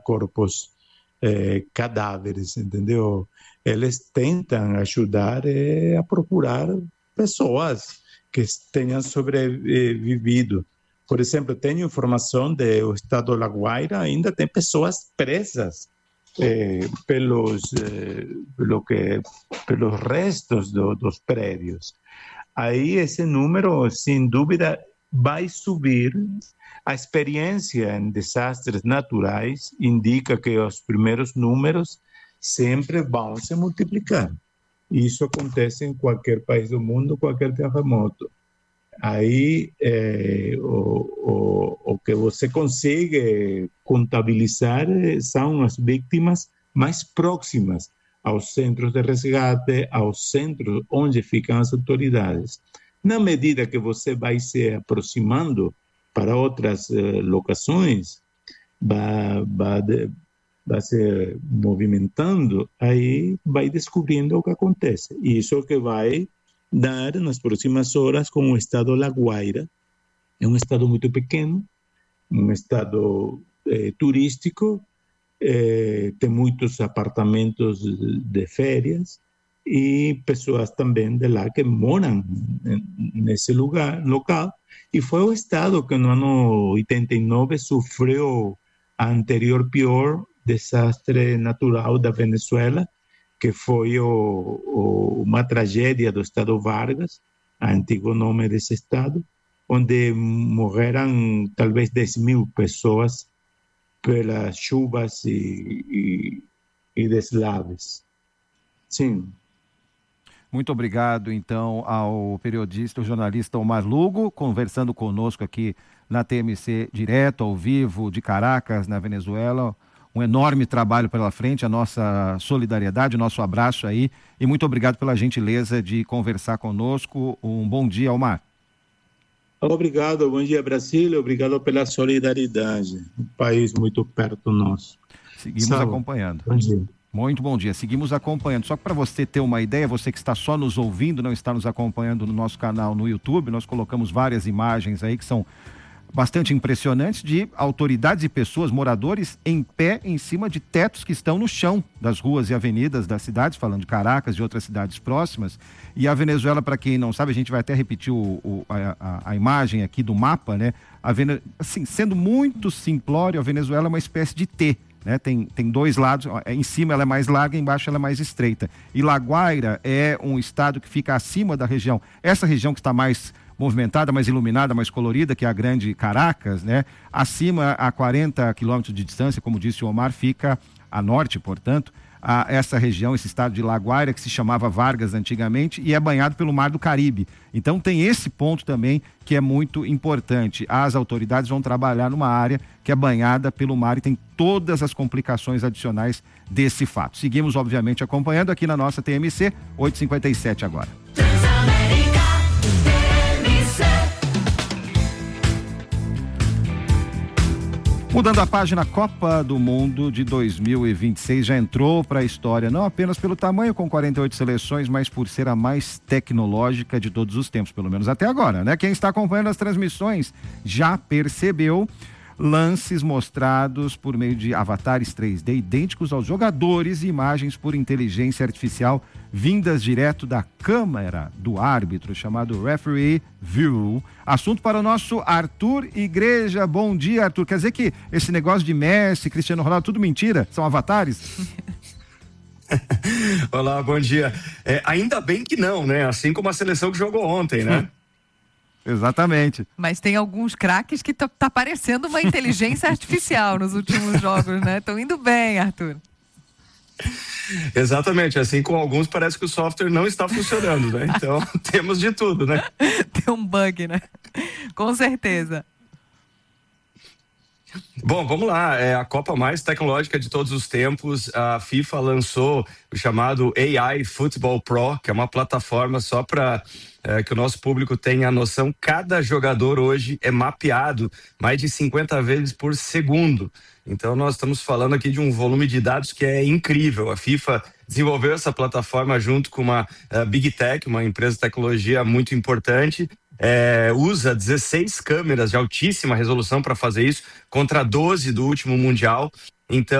corpos cadáveres, entendeu? Eles tentam ajudar a procurar pessoas que tenham sobrevivido. Por exemplo, tenho informação do estado da Guaira, ainda tem pessoas presas pelos restos dos prédios. Aí esse número, sem dúvida, vai subir. A experiência em desastres naturais indica que os primeiros números sempre vão se multiplicar. Isso acontece em qualquer país do mundo, qualquer terremoto. Aí o que você consegue contabilizar são as vítimas mais próximas aos centros de resgate, aos centros onde ficam as autoridades. Na medida que você vai se aproximando para outras locações, vai se movimentando, aí vai descobrindo o que acontece. E isso é o que vai dar nas próximas horas com o estado da Guaira. É um estado muito pequeno, um estado turístico, tem muitos apartamentos de férias e pessoas também de lá que moram nesse local. E foi o estado que no ano 89 sofreu a anterior pior desastre natural da Venezuela, que foi uma tragédia do estado Vargas, antigo nome desse estado, onde morreram talvez 10.000 pessoas pelas chuvas e deslaves. Sim. Muito obrigado, então, ao periodista, o jornalista Omar Lugo, conversando conosco aqui na TMC, direto, ao vivo, de Caracas, na Venezuela. Um enorme trabalho pela frente, a nossa solidariedade, o nosso abraço aí, e muito obrigado pela gentileza de conversar conosco. Um bom dia, Omar. Obrigado, bom dia, Brasil, obrigado pela solidariedade, um país muito perto nosso. Seguimos acompanhando. Bom dia. Muito bom dia, seguimos acompanhando. Só que para você ter uma ideia, você que está só nos ouvindo, não está nos acompanhando no nosso canal no YouTube, nós colocamos várias imagens aí que são bastante impressionantes de autoridades e pessoas, moradores em pé em cima de tetos que estão no chão das ruas e avenidas das cidades, falando de Caracas e outras cidades próximas. E a Venezuela, para quem não sabe, a gente vai até repetir a imagem aqui do mapa, né? Assim, sendo muito simplório, a Venezuela é uma espécie de T, né? Tem dois lados, em cima ela é mais larga, embaixo ela é mais estreita. E La Guaira é um estado que fica acima da região. Essa região que está mais movimentada, mais iluminada, mais colorida, que é a grande Caracas, né? Acima, a 40 quilômetros de distância, como disse o Omar, fica a norte, portanto, essa região, esse estado de La Guaira, que se chamava Vargas antigamente, e é banhado pelo Mar do Caribe. Então tem esse ponto também que é muito importante. As autoridades vão trabalhar numa área que é banhada pelo mar e tem todas as complicações adicionais desse fato. Seguimos, obviamente, acompanhando aqui na nossa TMC, 8h57 agora. Mudando a página, a Copa do Mundo de 2026 já entrou para a história, não apenas pelo tamanho, com 48 seleções, mas por ser a mais tecnológica de todos os tempos, pelo menos até agora, né? Quem está acompanhando as transmissões já percebeu lances mostrados por meio de avatares 3D idênticos aos jogadores e imagens por inteligência artificial vindas direto da câmera do árbitro, chamado Referee View. Assunto para o nosso Arthur Igreja. Bom dia, Arthur. Quer dizer que esse negócio de Messi, Cristiano Ronaldo, tudo mentira? São avatares? Olá, bom dia. Ainda bem que não, né? Assim como a seleção que jogou ontem, né? Exatamente. Mas tem alguns craques que tá parecendo uma inteligência artificial nos últimos jogos, né? Estão indo bem, Arthur. Exatamente, assim como alguns parece que o software não está funcionando, né? Então temos de tudo, né? Tem um bug, né? Com certeza. Bom, vamos lá, é a Copa mais tecnológica de todos os tempos. A FIFA lançou o chamado AI Football Pro, que é uma plataforma só para que o nosso público tenha a noção. Cada jogador hoje é mapeado mais de 50 vezes por segundo. Então nós estamos falando aqui de um volume de dados que é incrível. A FIFA desenvolveu essa plataforma junto com uma Big Tech, uma empresa de tecnologia muito importante. Usa 16 câmeras de altíssima resolução para fazer isso, contra 12 do último Mundial. Então